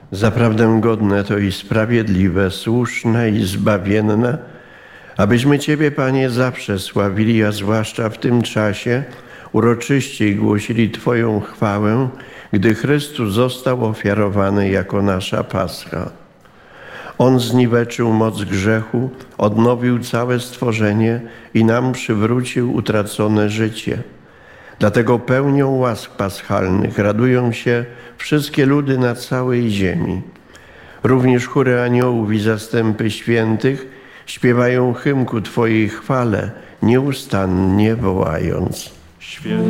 Zaprawdę godne to i sprawiedliwe, słuszne i zbawienne, abyśmy Ciebie, Panie, zawsze sławili, a zwłaszcza w tym czasie uroczyściej głosili Twoją chwałę, gdy Chrystus został ofiarowany jako nasza Pascha. On zniweczył moc grzechu, odnowił całe stworzenie i nam przywrócił utracone życie. Dlatego pełnią łask paschalnych radują się wszystkie ludy na całej ziemi. Również chóry aniołów i zastępy świętych śpiewają hymn ku Twojej chwale, nieustannie wołając.